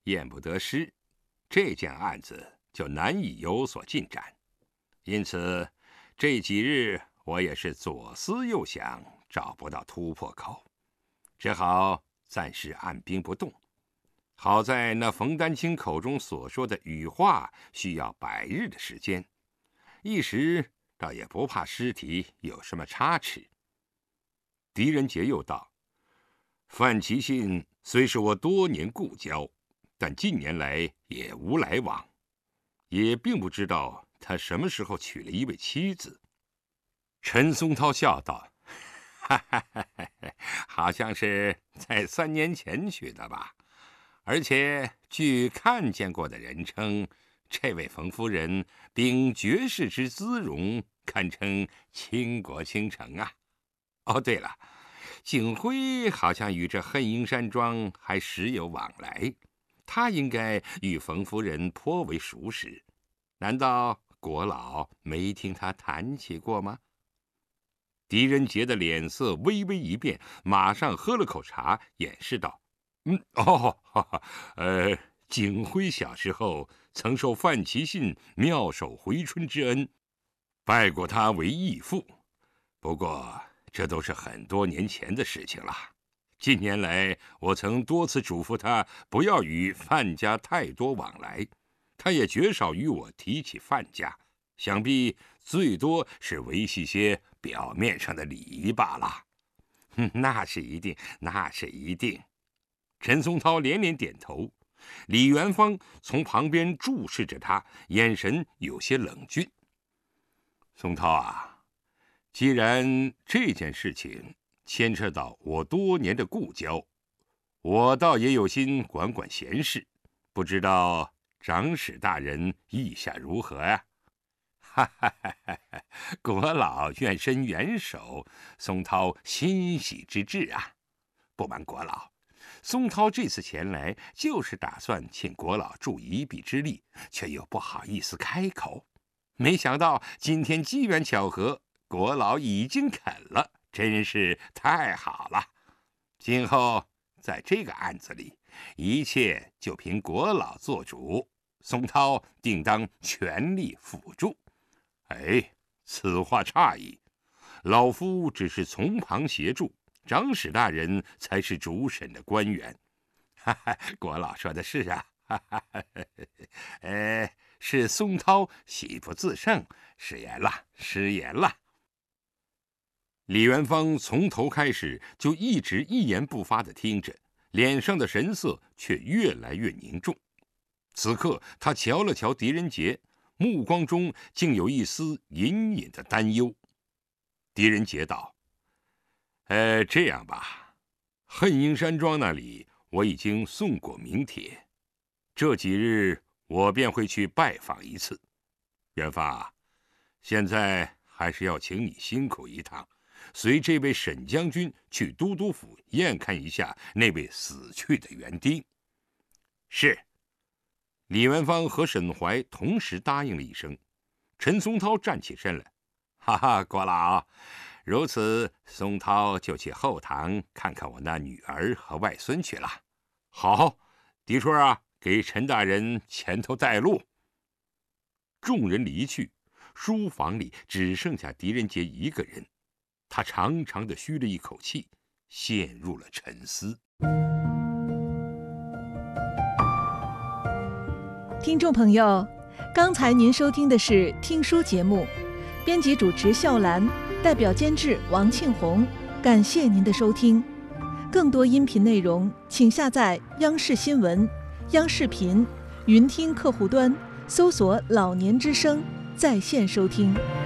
验不得尸，这件案子就难以有所进展。因此，这几日我也是左思右想，找不到突破口，只好暂时按兵不动。好在那冯丹青口中所说的羽化需要100日的时间，一时倒也不怕尸体有什么差池。狄仁杰又道：范其信虽是我多年故交，但近年来也无来往，也并不知道他什么时候娶了一位妻子。陈松涛笑道：好像是在3年前娶的吧，而且据看见过的人称，这位冯夫人秉绝世之姿容，堪称倾国倾城啊。哦，对了，景辉好像与这恨英山庄还时有往来，他应该与冯夫人颇为熟识，难道国老没听他谈起过吗？狄仁杰的脸色微微一变，马上喝了口茶，掩饰道：景辉小时候曾受范其信妙手回春之恩，拜过他为义父。不过这都是很多年前的事情了。近年来，我曾多次嘱咐他不要与范家太多往来，他也绝少与我提起范家，想必最多是维系些表面上的礼仪罢了。那是一定，那是一定。陈松涛连连点头。李元芳从旁边注视着他，眼神有些冷峻。松涛啊，既然这件事情牵扯到我多年的故交，我倒也有心管管闲事，不知道长史大人意下如何呀？国老愿伸援手，松涛欣喜之至啊！不瞒国老，松涛这次前来就是打算请国老助一臂之力，却又不好意思开口。没想到今天机缘巧合，国老已经肯了，真是太好了。今后在这个案子里，一切就凭国老做主，松涛定当全力辅助。此话差矣，老夫只是从旁协助，长史大人才是主审的官员。国老说的是啊，是松涛喜不自胜，失言了，失言了。李元芳从头开始就一直一言不发地听着，脸上的神色却越来越凝重。此刻他瞧了瞧狄仁杰，目光中竟有一丝隐隐的担忧。狄仁杰道：这样吧，恨英山庄那里我已经送过名帖，这几日我便会去拜访一次。元芳，现在还是要请你辛苦一趟，随这位沈将军去都督府验看一下那位死去的园丁。是。李元芳和沈怀同时答应了一声。陈松涛站起身来：国老，如此，松涛就去后堂看看我那女儿和外孙去了。好，狄春啊，给陈大人前头带路。众人离去，书房里只剩下狄仁杰一个人。他长长的吁了一口气，陷入了沉思。 听众朋友，刚才您收听的是听书节目，编辑主持笑兰，代表监制王庆红，感谢您的收听。更多音频内容，请下载央视新闻、央视频、云听客户端，搜索“老年之声”在线收听。